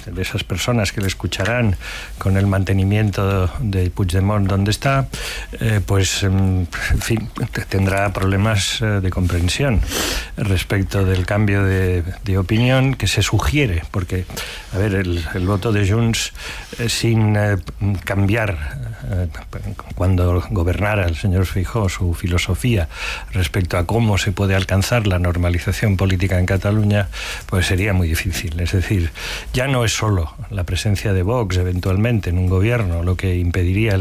de esas personas que le escucharán con el mantenimiento de Puigdemont donde está, pues en fin, tendrá problemas de comprensión respecto del cambio de opinión que se sugiere, porque, a ver, el voto de Junts sin cambiar cuando gobernara el señor Feijóo su filosofía respecto a cómo se puede alcanzar la normalización política en Cataluña, pues sería muy difícil. Es decir, ya no es solo la presencia de Vox eventualmente en un gobierno lo que impediría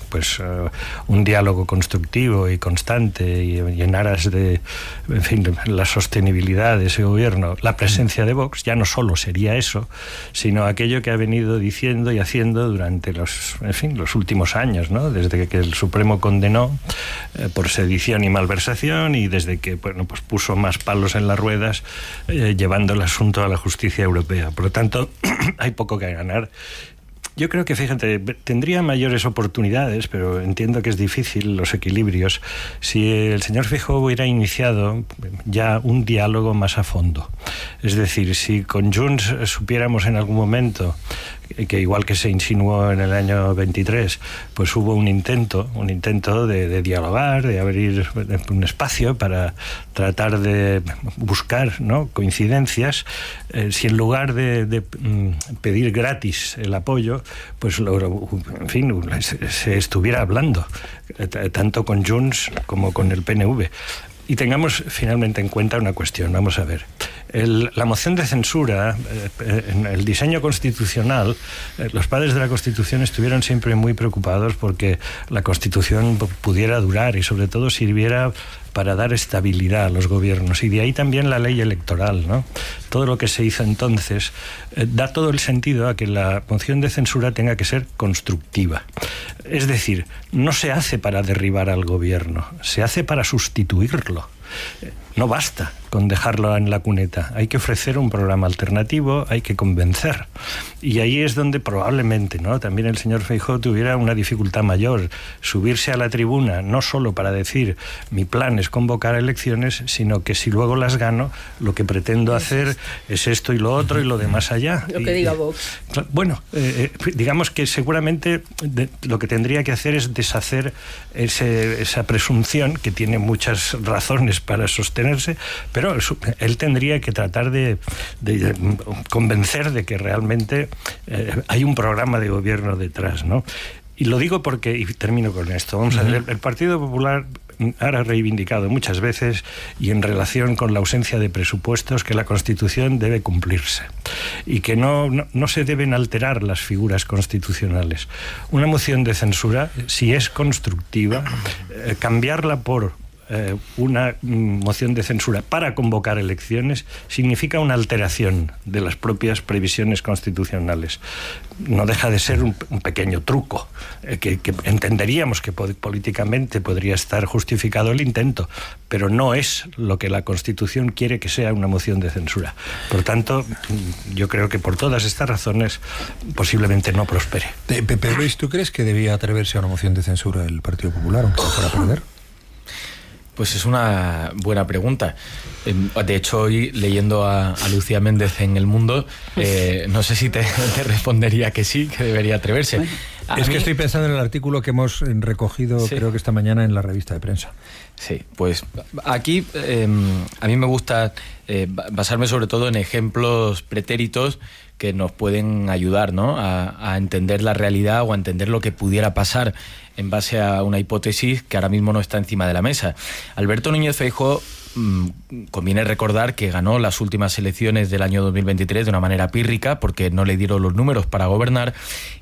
un diálogo constructivo y constante y en aras de, en fin, la sostenibilidad de ese gobierno. La presencia de Vox ya no solo sería eso, sino aquello que ha venido diciendo y haciendo durante los últimos años, ¿no? Desde que el Supremo condenó por sedición y malversación, y desde que pues puso más palos en las ruedas llevando el asunto a la justicia europea. Por lo tanto, hay poco que ganar. Yo creo que, fíjate, tendría mayores oportunidades, pero entiendo que es difícil los equilibrios, si el señor Feijóo hubiera iniciado ya un diálogo más a fondo. Es decir, si con Junts supiéramos en algún momento que, igual que se insinuó en el año 23, pues hubo un intento de dialogar, de abrir un espacio para tratar de buscar, ¿no?, coincidencias, si en lugar de pedir gratis el apoyo, pues en fin, se estuviera hablando tanto con Junts como con el PNV. Y tengamos finalmente en cuenta una cuestión. Vamos a ver. La moción de censura, en el diseño constitucional, los padres de la Constitución estuvieron siempre muy preocupados porque la Constitución pudiera durar y sobre todo sirviera para dar estabilidad a los gobiernos. Y de ahí también la ley electoral, ¿no? Todo lo que se hizo entonces da todo el sentido a que la moción de censura tenga que ser constructiva. Es decir, no se hace para derribar al gobierno, se hace para sustituirlo. No basta con dejarlo en la cuneta, hay que ofrecer un programa alternativo, hay que convencer. Y ahí es donde probablemente, ¿no?, también el señor Feijóo tuviera una dificultad mayor, subirse a la tribuna, no solo para decir mi plan es convocar elecciones, sino que si luego las gano, lo que pretendo hacer es esto y lo otro y lo de más allá. Lo que diga Vox. Bueno, digamos que seguramente lo que tendría que hacer es deshacer esa presunción, que tiene muchas razones para sostenerse, pero él tendría que tratar de convencer de que realmente hay un programa de gobierno detrás, ¿no? Y lo digo porque, y termino con esto, vamos a ver, el Partido Popular ha reivindicado muchas veces, y en relación con la ausencia de presupuestos, que la Constitución debe cumplirse y que no se deben alterar las figuras constitucionales. Una moción de censura, si es constructiva, cambiarla por una moción de censura para convocar elecciones significa una alteración de las propias previsiones constitucionales. No deja de ser un pequeño truco, que entenderíamos que políticamente podría estar justificado el intento, pero no es lo que la Constitución quiere que sea una moción de censura. Por tanto, yo creo que por todas estas razones posiblemente no prospere. Pepe Luis, ¿tú crees que debía atreverse a una moción de censura el Partido Popular, aunque fuera a perder? Pues es una buena pregunta. De hecho, hoy leyendo a Lucía Méndez en El Mundo, no sé si te respondería que sí, que debería atreverse. Bueno, es que estoy pensando en el artículo que hemos recogido, sí, creo que esta mañana en la revista de prensa. Sí, pues aquí a mí me gusta basarme sobre todo en ejemplos pretéritos que nos pueden ayudar, ¿no?, a entender la realidad o a entender lo que pudiera pasar en base a una hipótesis que ahora mismo no está encima de la mesa. Alberto Núñez Feijóo, conviene recordar que ganó las últimas elecciones del año 2023 de una manera pírrica, porque no le dieron los números para gobernar,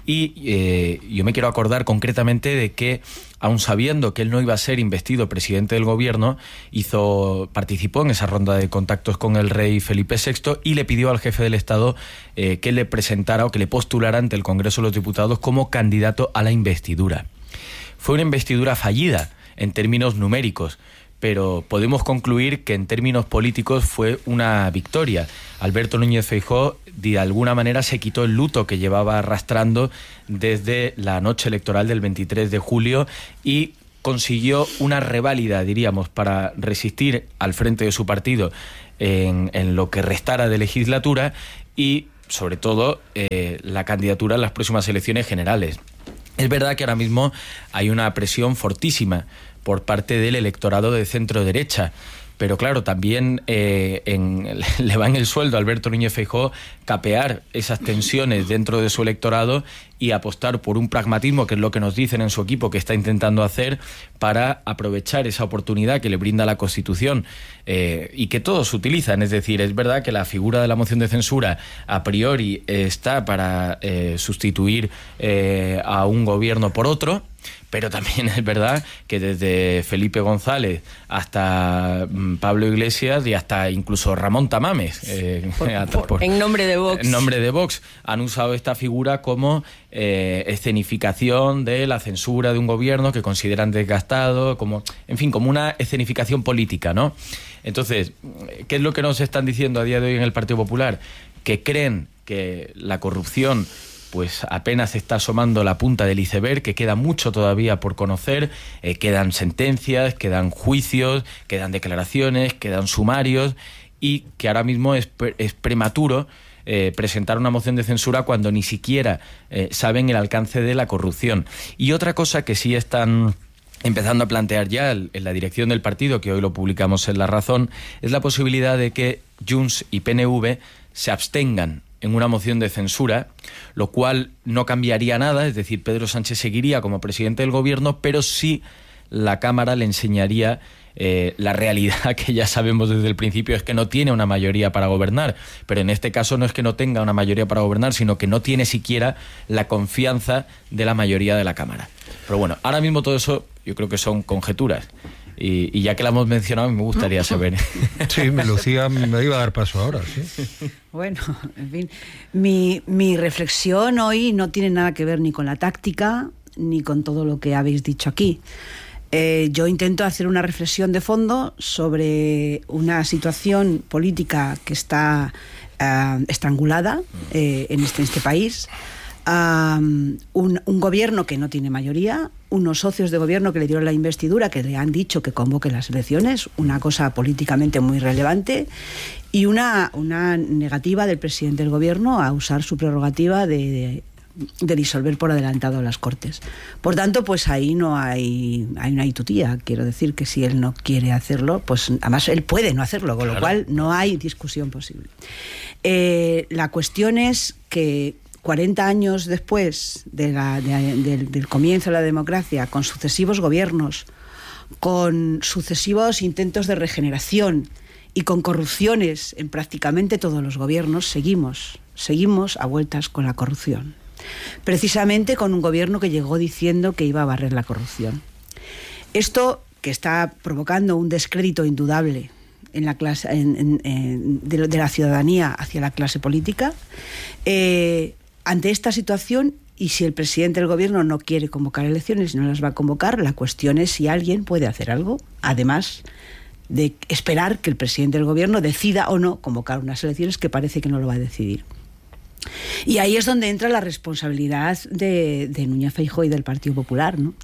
y yo me quiero acordar concretamente de que, aun sabiendo que él no iba a ser investido presidente del gobierno, participó en esa ronda de contactos con el rey Felipe VI y le pidió al jefe del Estado que le presentara o que le postulara ante el Congreso de los Diputados como candidato a la investidura. Fue una investidura fallida en términos numéricos, pero podemos concluir que en términos políticos fue una victoria. Alberto Núñez Feijóo de alguna manera se quitó el luto que llevaba arrastrando desde la noche electoral del 23 de julio y consiguió una reválida, diríamos, para resistir al frente de su partido en lo que restara de legislatura, y sobre todo, la candidatura en las próximas elecciones generales. Es verdad que ahora mismo hay una presión fortísima por parte del electorado de centro-derecha, pero claro, también le va en el sueldo a Alberto Núñez Feijóo capear esas tensiones dentro de su electorado y apostar por un pragmatismo, que es lo que nos dicen en su equipo que está intentando hacer, para aprovechar esa oportunidad que le brinda la Constitución y que todos utilizan. Es decir, es verdad que la figura de la moción de censura a priori está para sustituir a un gobierno por otro, pero también es verdad que desde Felipe González hasta Pablo Iglesias y hasta incluso Ramón Tamames, en nombre de Vox. En nombre de Vox, han usado esta figura como escenificación de la censura de un gobierno que consideran desgastado, como, en fin, como una escenificación política, ¿no? Entonces, ¿qué es lo que nos están diciendo a día de hoy en el Partido Popular? Que creen que la corrupción pues apenas está asomando la punta del iceberg, que queda mucho todavía por conocer, quedan sentencias, quedan juicios, quedan declaraciones, quedan sumarios, y que ahora mismo es prematuro presentar una moción de censura cuando ni siquiera saben el alcance de la corrupción. Y otra cosa que sí están empezando a plantear ya en la dirección del partido, que hoy lo publicamos en La Razón, es la posibilidad de que Junts y PNV se abstengan en una moción de censura, lo cual no cambiaría nada, es decir, Pedro Sánchez seguiría como presidente del gobierno, pero sí la Cámara le enseñaría la realidad que ya sabemos desde el principio, es que no tiene una mayoría para gobernar, pero en este caso no es que no tenga una mayoría para gobernar, sino que no tiene siquiera la confianza de la mayoría de la Cámara. Pero bueno, ahora mismo todo eso yo creo que son conjeturas. Y ya que la hemos mencionado, me gustaría saber. Sí, Lucía me iba a dar paso ahora, sí. Bueno, en fin, mi reflexión hoy no tiene nada que ver ni con la táctica, ni con todo lo que habéis dicho aquí. Yo intento hacer una reflexión de fondo sobre una situación política que está estrangulada en este país. Un gobierno que no tiene mayoría, unos socios de gobierno que le dieron la investidura, que le han dicho que convoque las elecciones, una cosa políticamente muy relevante, y una negativa del presidente del gobierno a usar su prerrogativa de disolver por adelantado las Cortes. Por tanto, pues ahí no hay una tutía. Quiero decir que si él no quiere hacerlo, pues además él puede no hacerlo, con lo cual no hay discusión posible. La cuestión es que 40 años después del comienzo de la democracia, con sucesivos gobiernos, con sucesivos intentos de regeneración y con corrupciones en prácticamente todos los gobiernos, seguimos a vueltas con la corrupción. Precisamente con un gobierno que llegó diciendo que iba a barrer la corrupción. Esto que está provocando un descrédito indudable en la clase, de la ciudadanía hacia la clase política. Ante esta situación, y si el presidente del gobierno no quiere convocar elecciones y no las va a convocar, la cuestión es si alguien puede hacer algo, además de esperar que el presidente del gobierno decida o no convocar unas elecciones, que parece que no lo va a decidir. Y ahí es donde entra la responsabilidad de Núñez Feijóo y del Partido Popular, ¿no?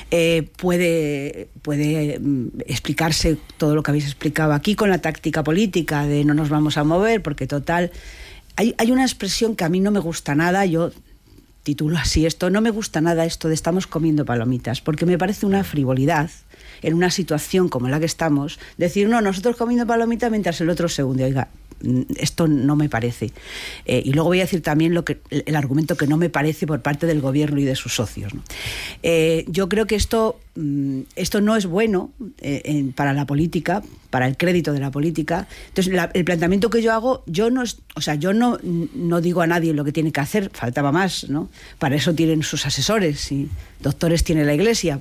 Puede explicarse todo lo que habéis explicado aquí con la táctica política de no nos vamos a mover porque total... Hay una expresión que a mí no me gusta nada, yo titulo así esto, no me gusta nada esto de estamos comiendo palomitas, porque me parece una frivolidad en una situación como la que estamos, decir, no, nosotros comiendo palomitas mientras el otro se hunde. Oiga, esto no me parece. Y luego voy a decir también el argumento que no me parece por parte del gobierno y de sus socios, ¿no? Yo creo que esto no es bueno para la política, para el crédito de la política. Entonces, el planteamiento que yo hago, yo no digo a nadie lo que tiene que hacer, faltaba más, ¿no? Para eso tienen sus asesores y doctores tiene la Iglesia.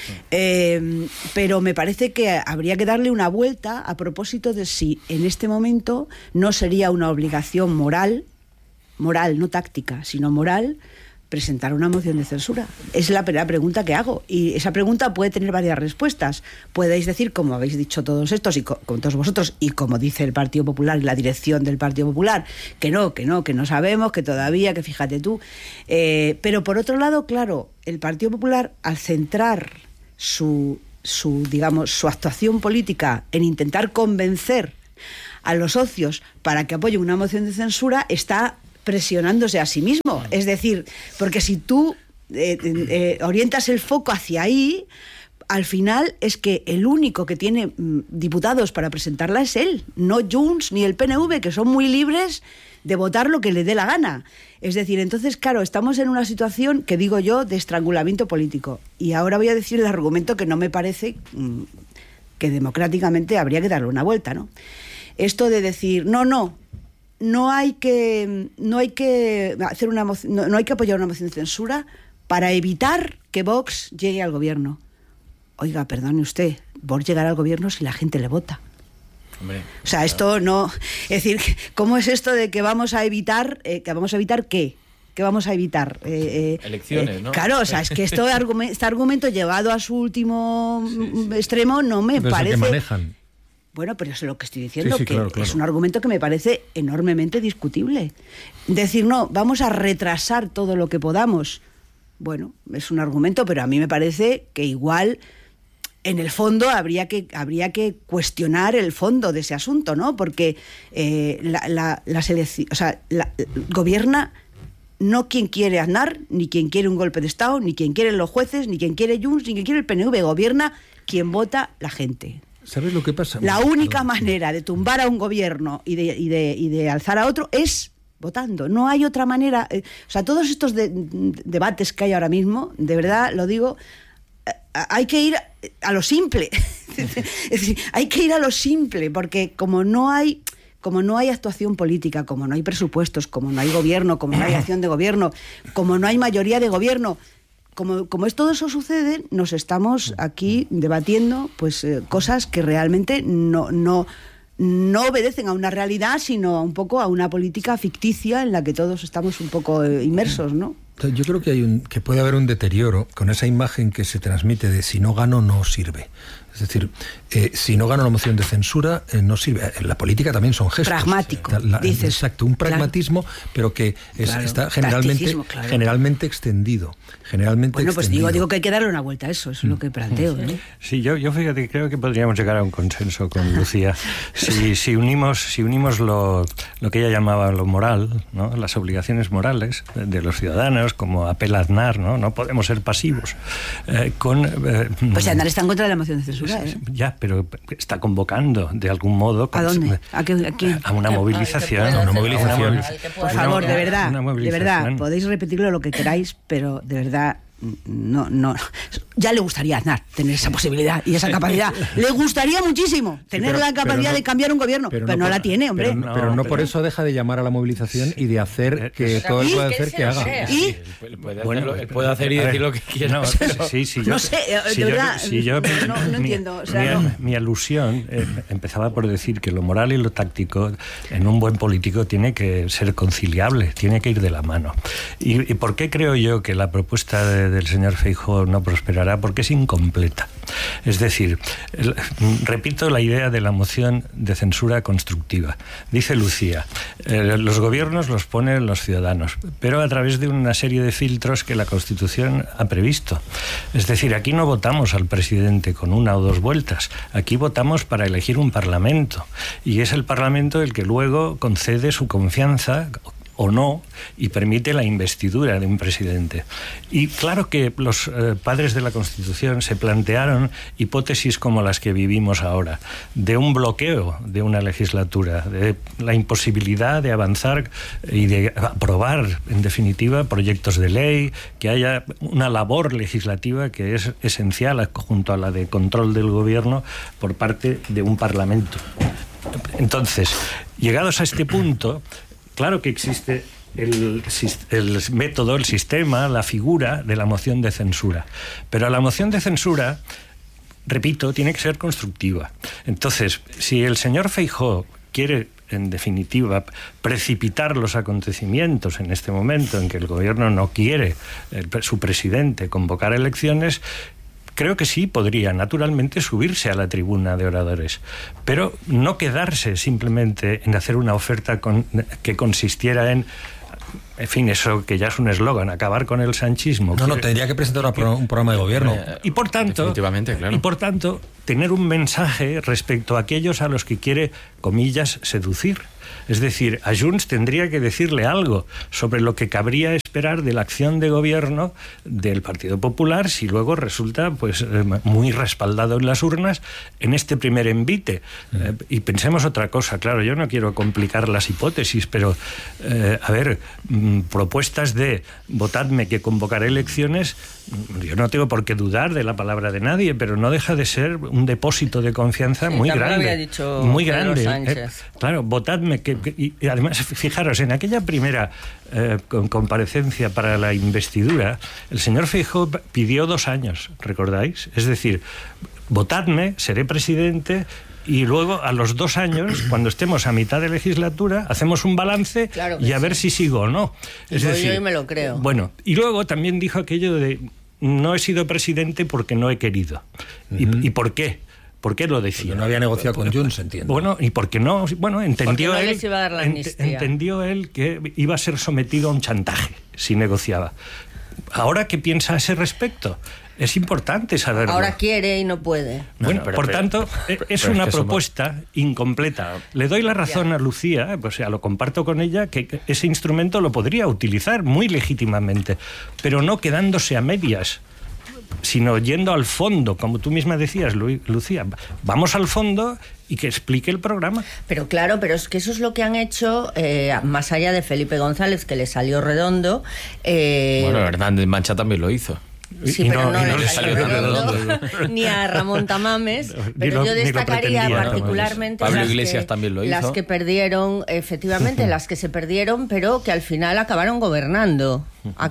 Pero me parece que habría que darle una vuelta a propósito de si en este momento no sería una obligación moral, no táctica, sino moral, presentar una moción de censura. Es la primera pregunta que hago, y esa pregunta puede tener varias respuestas. Podéis decir, como habéis dicho todos estos y con todos vosotros, y como dice el Partido Popular y la dirección del Partido Popular, que no sabemos, que todavía, que fíjate tú. Pero por otro lado, claro, el Partido Popular, al centrar su actuación política en intentar convencer a los socios para que apoyen una moción de censura, está presionándose a sí mismo. Es decir, porque si tú orientas el foco hacia ahí, al final es que el único que tiene diputados para presentarla es él, no Junts ni el PNV, que son muy libres de votar lo que le dé la gana. Es decir, entonces, claro, estamos en una situación que digo yo de estrangulamiento político. Y ahora voy a decir el argumento que no me parece que democráticamente habría que darle una vuelta, ¿no? Esto de decir, no hay que hacer una moción, no hay que apoyar una moción de censura para evitar que Vox llegue al gobierno. Oiga, perdone usted, Vox llegará al gobierno si la gente le vota. Hombre, o sea, esto no... Es decir, ¿cómo es esto de que vamos a evitar... ¿Que vamos a evitar qué? ¿Qué vamos a evitar? Elecciones, ¿no? Claro, o sea, es que este argumento llevado a su último extremo no me parece... que manejan. Bueno, pero eso es lo que estoy diciendo, sí, que claro. es un argumento que me parece enormemente discutible. Decir, no, vamos a retrasar todo lo que podamos. Bueno, es un argumento, pero a mí me parece que igual... En el fondo habría que cuestionar el fondo de ese asunto, ¿no? Porque la selección, o sea, gobierna no quien quiere Aznar, ni quien quiere un golpe de Estado, ni quien quieren los jueces, ni quien quiere Junts, ni quien quiere el PNV. Gobierna quien vota la gente. ¿Sabes lo que pasa? La única manera de tumbar a un gobierno y de alzar a otro es votando. No hay otra manera. O sea, todos estos debates que hay ahora mismo, de verdad lo digo, hay que ir a lo simple. Es decir, hay que ir a lo simple, porque como no hay actuación política, como no hay presupuestos, como no hay gobierno, como no hay acción de gobierno, como no hay mayoría de gobierno, como es todo eso sucede, nos estamos aquí debatiendo pues cosas que realmente no obedecen a una realidad, sino un poco a una política ficticia en la que todos estamos un poco inmersos, ¿no? Yo creo que puede haber un deterioro con esa imagen que se transmite de si no gano no sirve. Es decir, si no gano la moción de censura, no sirve. En la política también son gestos. Pragmático, dices. Exacto, un pragmatismo, claro, pero que está generalmente extendido. Bueno, pues digo que hay que darle una vuelta a eso, es lo que planteo, ¿no? Sí, yo fíjate, creo que podríamos llegar a un consenso con Lucía. Si unimos lo que ella llamaba lo moral, ¿no? Las obligaciones morales de los ciudadanos, como apela Aznar, ¿no? No podemos ser pasivos. Pues Aznar está en contra de la moción de censura. Ya, pero está convocando de algún modo. ¿A dónde? ¿A qué? A una movilización. Por favor, de verdad, podéis repetirlo lo que queráis, pero de verdad, no. Ya le gustaría a Aznar tener esa posibilidad y esa capacidad. Le gustaría muchísimo tener la capacidad de cambiar un gobierno, pero no la tiene, hombre. Pero no por eso deja de llamar a la movilización y de hacer que todo él pueda hacer que haga. ¿Y? Él puede hacer y decir lo que quiera. No sé, de verdad, no entiendo. O sea, mi alusión empezaba por decir que lo moral y lo táctico en un buen político tiene que ser conciliable, tiene que ir de la mano. ¿Y por qué creo yo que la propuesta del señor Feijóo no prosperará? Porque es incompleta. Es decir, repito la idea de la moción de censura constructiva. Dice Lucía, los gobiernos los ponen los ciudadanos, pero a través de una serie de filtros que la Constitución ha previsto. Es decir, aquí no votamos al presidente con una o dos vueltas, aquí votamos para elegir un parlamento, y es el parlamento el que luego concede su confianza o no, y permite la investidura de un presidente. Y claro que los padres de la Constitución se plantearon hipótesis como las que vivimos ahora, de un bloqueo de una legislatura, de la imposibilidad de avanzar y de aprobar, en definitiva, proyectos de ley, que haya una labor legislativa que es esencial junto a la de control del gobierno por parte de un parlamento. Entonces, llegados a este punto, claro que existe el método, el sistema, la figura de la moción de censura. Pero la moción de censura, repito, tiene que ser constructiva. Entonces, si el señor Feijóo quiere, en definitiva, precipitar los acontecimientos en este momento en que el gobierno no quiere, su presidente, convocar elecciones, creo que sí podría, naturalmente, subirse a la tribuna de oradores, pero no quedarse simplemente en hacer una oferta que consistiera en fin, eso que ya es un eslogan, acabar con el sanchismo. No, tendría que presentar un programa de gobierno. Y por tanto, claro. Y por tanto, tener un mensaje respecto a aquellos a los que quiere, comillas, seducir. Es decir, a Junts tendría que decirle algo sobre lo que cabría esperar de la acción de gobierno del Partido Popular si luego resulta pues muy respaldado en las urnas en este primer envite. Y pensemos otra cosa, claro, yo no quiero complicar las hipótesis, pero a ver, propuestas de votadme que convocaré elecciones, yo no tengo por qué dudar de la palabra de nadie, pero no deja de ser un depósito de confianza muy grande. Había dicho muy Pedro grande. Sánchez. Claro, votadme. Y además, fijaros, en aquella primera comparecencia para la investidura, el señor Feijóo pidió 2 años, ¿recordáis? Es decir, votadme, seré presidente. Y luego, a los 2 años, cuando estemos a mitad de legislatura, hacemos un balance y a ver si sigo o no. Es decir, yo me lo creo. Bueno, y luego también dijo aquello de no he sido presidente porque no he querido. ¿Y por qué? ¿Por qué lo decía? Porque no había negociado con Junts, entiendo. Bueno, y porque no, bueno, entendió porque no él, les iba a dar la amnistía. Entendió él que iba a ser sometido a un chantaje si negociaba. Ahora, ¿qué piensa a ese respecto? Es importante saberlo. Ahora quiere y no puede. Bueno, por tanto, es una propuesta incompleta. Le doy la razón a Lucía, o sea, lo comparto con ella, que ese instrumento lo podría utilizar muy legítimamente, pero no quedándose a medias, sino yendo al fondo, como tú misma decías, Lucía. Vamos al fondo y que explique el programa. Pero claro, pero es que eso es lo que han hecho, más allá de Felipe González, que le salió redondo. Bueno, Hernández Mancha también lo hizo. Sí, pero no le salió redondo ni a Ramón Tamames, pero yo destacaría particularmente Pablo Iglesias también lo hizo. Las que perdieron, efectivamente, las que se perdieron, pero que al final acabaron gobernando.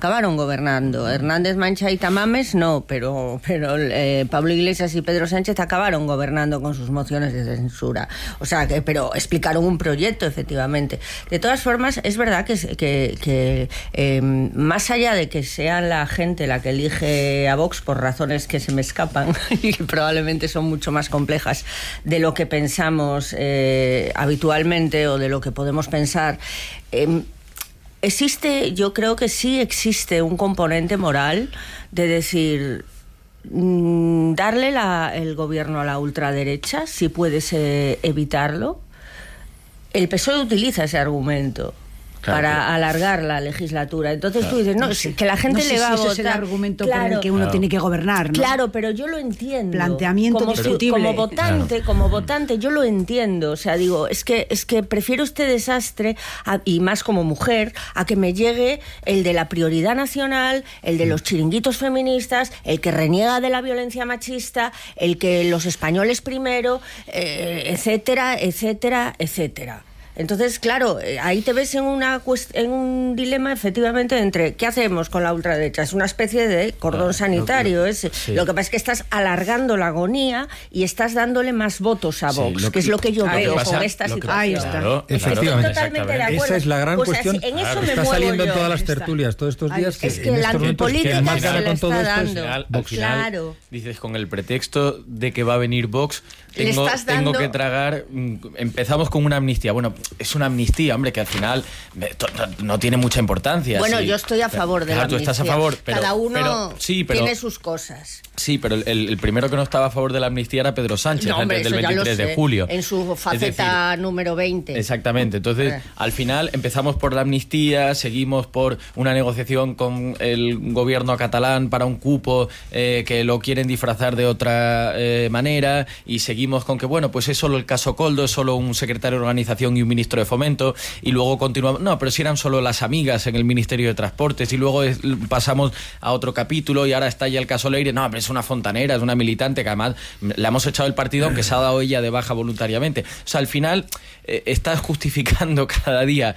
Hernández Mancha y Tamames no, pero Pablo Iglesias y Pedro Sánchez acabaron gobernando con sus mociones de censura. O sea, pero explicaron un proyecto, efectivamente. De todas formas, es verdad que más allá de que sea la gente la que elige a Vox por razones que se me escapan y que probablemente son mucho más complejas de lo que pensamos habitualmente o de lo que podemos pensar, yo creo que sí existe un componente moral de decir, darle el gobierno a la ultraderecha, si puedes evitarlo. El PSOE utiliza ese argumento para alargar la legislatura. Entonces tú dices, que la gente le va a votar. Es el argumento por el que uno tiene que gobernar, ¿no? Claro, pero yo lo entiendo. Planteamiento discutible. Como votante, yo lo entiendo. O sea, digo, es que prefiero este desastre, y más como mujer, a que me llegue el de la prioridad nacional, el de los chiringuitos feministas, el que reniega de la violencia machista, el que los españoles primero, etcétera, etcétera, etcétera. Entonces, claro, ahí te ves en un dilema, efectivamente, entre ¿qué hacemos con la ultraderecha? Es una especie de cordón sanitario. Sí. Lo que pasa es que estás alargando la agonía y estás dándole más votos a Vox, que es lo que yo veo con esta situación. Ahí está. Claro, efectivamente. Totalmente de acuerdo. Esa es la gran cuestión. En eso está saliendo en todas las tertulias todos estos días. Es que la antipolítica más se gana le con todo está esto dando. Al final, dices, con el pretexto de que va a venir Vox, tengo que tragar. Empezamos con una amnistía. Bueno, es una amnistía, hombre, que al final no tiene mucha importancia. Bueno, yo estoy a favor de la amnistía. Tú estás a favor, pero cada uno tiene sus cosas. Sí, pero el primero que no estaba a favor de la amnistía era Pedro Sánchez, antes del 23 de julio. En su faceta número 20. Exactamente. Entonces, al final empezamos por la amnistía, seguimos por una negociación con el gobierno catalán para un cupo que lo quieren disfrazar de otra manera, y seguimos con que, bueno, pues es solo el caso Koldo, es solo un secretario de organización y un ministro de Fomento, y luego continuamos, no, pero si eran solo las amigas en el Ministerio de Transportes, y luego pasamos a otro capítulo y ahora está ya el caso Leire, no, pero es una fontanera, es una militante que además le hemos echado el partido aunque se ha dado ella de baja voluntariamente. O sea, al final estás justificando cada día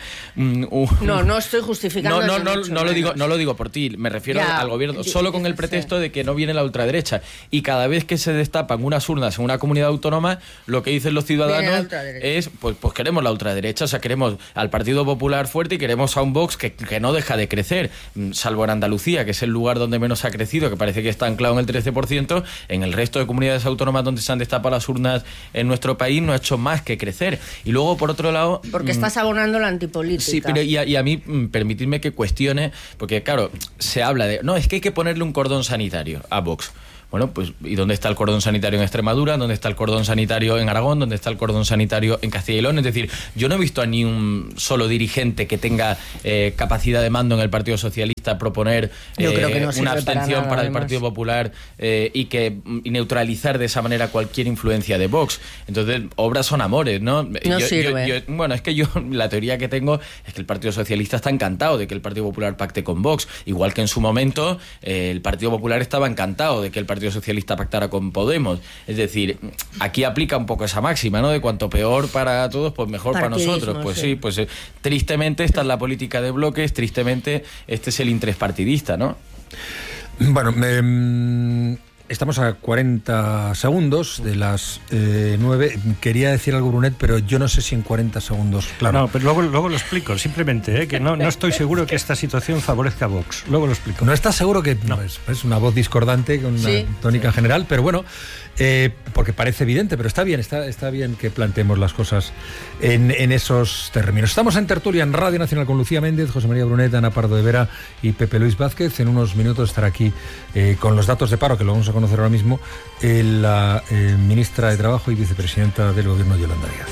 No estoy justificando no lo digo por ti, me refiero al gobierno, solo con el pretexto de que no viene la ultraderecha, y cada vez que se destapan unas urnas en una comunidad autónoma, lo que dicen los ciudadanos es, pues queremos la ultraderecha, o sea, queremos al Partido Popular fuerte y queremos a un Vox que no deja de crecer, salvo en Andalucía, que es el lugar donde menos ha crecido, que parece que está anclado en el 13%, en el resto de comunidades autónomas donde se han destapado las urnas en nuestro país no ha hecho más que crecer. Y luego, por otro lado... Porque estás abonando la antipolítica. Sí, pero y a mí, permitidme que cuestione, porque claro, se habla de... No, es que hay que ponerle un cordón sanitario a Vox. Bueno, pues ¿y dónde está el cordón sanitario en Extremadura? ¿Dónde está el cordón sanitario en Aragón? ¿Dónde está el cordón sanitario en Castilla y León? Es decir, yo no he visto a ni un solo dirigente que tenga capacidad de mando en el Partido Socialista proponer una abstención para el Partido Popular y neutralizar de esa manera cualquier influencia de Vox. Entonces, obras son amores, ¿no? Sirve. Bueno, es que yo la teoría que tengo es que el Partido Socialista está encantado de que el Partido Popular pacte con Vox, igual que en su momento el Partido Popular estaba encantado de que el Partido Socialista pactara con Podemos. Es decir, aquí aplica un poco esa máxima, ¿no? De cuanto peor para todos, pues mejor para nosotros. Pues sí, pues tristemente esta es la política de bloques, tristemente este es el interés partidista, ¿no? Bueno, estamos a 40 segundos de las 9. Quería decir algo, Brunet, pero yo no sé si en 40 segundos, claro. No, pero luego lo explico, simplemente, que no estoy seguro que esta situación favorezca a Vox. Luego lo explico. ¿No estás seguro que no? Es una voz discordante con una tónica general, pero bueno, porque parece evidente, pero está bien que planteemos las cosas en esos términos. Estamos en tertulia en Radio Nacional con Lucía Méndez, José María Brunet, Ana Pardo de Vera y Pepe Luis Vázquez. En unos minutos estará aquí con los datos de paro, que lo vamos a conocer ahora mismo, la ministra de Trabajo y vicepresidenta del Gobierno, Yolanda Díaz.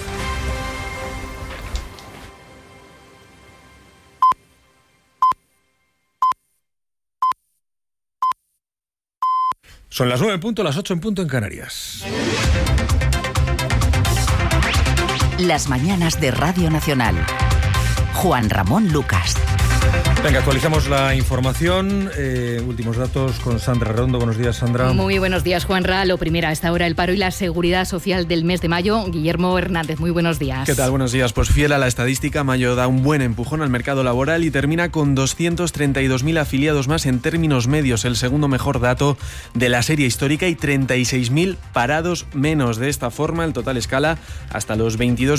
Son las 9 en punto, las 8 en punto en Canarias. Las mañanas de Radio Nacional. Juan Ramón Lucas. Venga, actualizamos la información. Últimos datos con Sandra Redondo. Buenos días, Sandra. Muy buenos días, Juanra. Lo primero a esta hora, el paro y la seguridad social del mes de mayo. Guillermo Hernández, muy buenos días. ¿Qué tal? Buenos días. Pues fiel a la estadística, mayo da un buen empujón al mercado laboral y termina con 232.000 afiliados más en términos medios, el segundo mejor dato de la serie histórica, y 36.000 parados menos. De esta forma, el total escala hasta los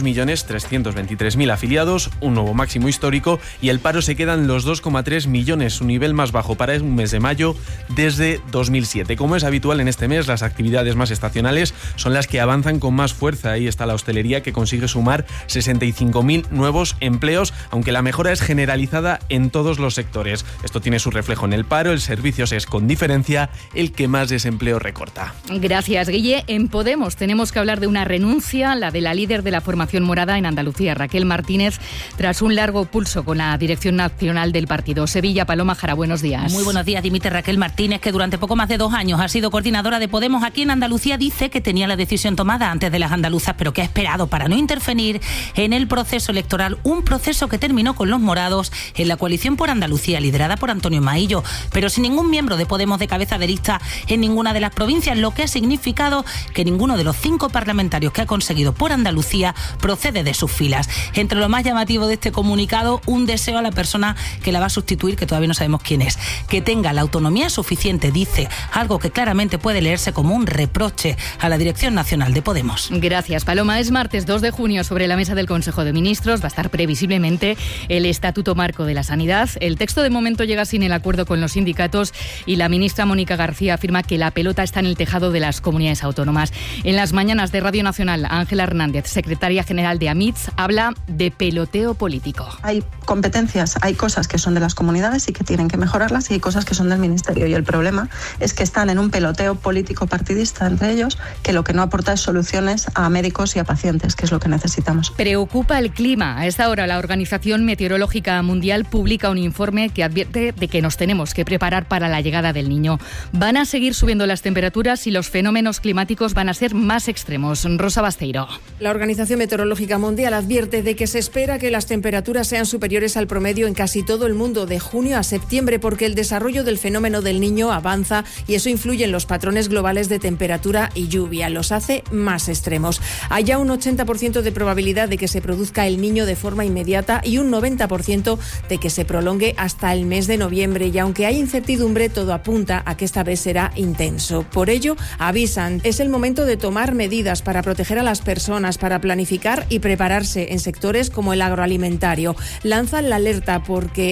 22.323.000 afiliados, un nuevo máximo histórico, y el paro se queda en los 2,3 millones, su nivel más bajo para un mes de mayo desde 2007. Como es habitual en este mes, las actividades más estacionales son las que avanzan con más fuerza. Ahí está la hostelería, que consigue sumar 65.000 nuevos empleos, aunque la mejora es generalizada en todos los sectores. Esto tiene su reflejo en el paro. El servicios es, con diferencia, el que más desempleo recorta. Gracias, Guille. En Podemos tenemos que hablar de una renuncia, la de la líder de la formación morada en Andalucía, Raquel Martínez, tras un largo pulso con la dirección nacional del partido. Sevilla, Paloma Jara, buenos días. Muy buenos días. Dimite Raquel Martínez, que durante poco más de 2 años ha sido coordinadora de Podemos aquí en Andalucía. Dice que tenía la decisión tomada antes de las andaluzas, pero que ha esperado para no interferir en el proceso electoral, un proceso que terminó con los morados en la coalición por Andalucía, liderada por Antonio Maillo, pero sin ningún miembro de Podemos de cabeza de lista en ninguna de las provincias, lo que ha significado que ninguno de los 5 parlamentarios que ha conseguido por Andalucía procede de sus filas. Entre lo más llamativo de este comunicado, un deseo a la persona que la va a sustituir, que todavía no sabemos quién es, que tenga la autonomía suficiente, dice, algo que claramente puede leerse como un reproche a la Dirección Nacional de Podemos. Gracias, Paloma. Es martes 2 de junio. Sobre la mesa del Consejo de Ministros va a estar previsiblemente el Estatuto Marco de la Sanidad. El texto de momento llega sin el acuerdo con los sindicatos y la ministra Mónica García afirma que la pelota está en el tejado de las comunidades autónomas. En las mañanas de Radio Nacional, Ángela Hernández, secretaria general de AMITS, habla de peloteo político. Hay competencias, hay cosas que son de las comunidades y que tienen que mejorarlas, y hay cosas que son del Ministerio, y el problema es que están en un peloteo político partidista entre ellos, que lo que no aporta es soluciones a médicos y a pacientes, que es lo que necesitamos. Preocupa el clima. A esta hora la Organización Meteorológica Mundial publica un informe que advierte de que nos tenemos que preparar para la llegada del Niño. Van a seguir subiendo las temperaturas y los fenómenos climáticos van a ser más extremos. Rosa Basteiro. La Organización Meteorológica Mundial advierte de que se espera que las temperaturas sean superiores al promedio en casi todo el mundo de junio a septiembre, porque el desarrollo del fenómeno del Niño avanza y eso influye en los patrones globales de temperatura y lluvia, los hace más extremos. Hay ya un 80% de probabilidad de que se produzca el Niño de forma inmediata y un 90% de que se prolongue hasta el mes de noviembre, y aunque hay incertidumbre, todo apunta a que esta vez será intenso. Por ello, avisan, es el momento de tomar medidas para proteger a las personas, para planificar y prepararse en sectores como el agroalimentario. Lanzan la alerta porque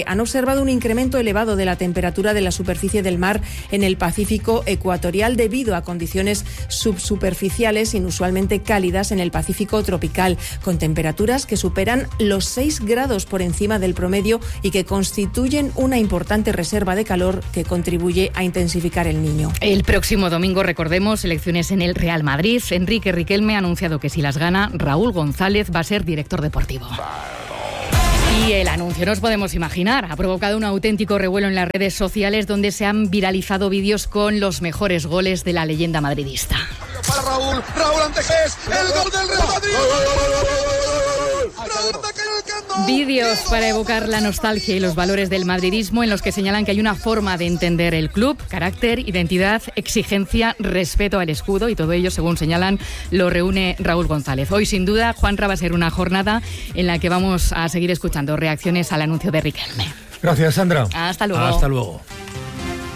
que han observado un incremento elevado de la temperatura de la superficie del mar en el Pacífico ecuatorial debido a condiciones subsuperficiales inusualmente cálidas en el Pacífico tropical, con temperaturas que superan los 6 grados por encima del promedio y que constituyen una importante reserva de calor que contribuye a intensificar el Niño. El próximo domingo, recordemos, elecciones en el Real Madrid. Enrique Riquelme ha anunciado que si las gana, Raúl González va a ser director deportivo. Y el anuncio, nos podemos imaginar, ha provocado un auténtico revuelo en las redes sociales donde se han viralizado vídeos con los mejores goles de la leyenda madridista. Para Raúl Antequés, el gol del Real Madrid. Vídeos para evocar la nostalgia y los valores del madridismo en los que señalan que hay una forma de entender el club, carácter, identidad, exigencia, respeto al escudo y todo ello, según señalan, lo reúne Raúl González. Hoy, sin duda, Juanra, va a ser una jornada en la que vamos a seguir escuchando reacciones al anuncio de Riquelme. Gracias, Sandra. Hasta luego. Hasta luego.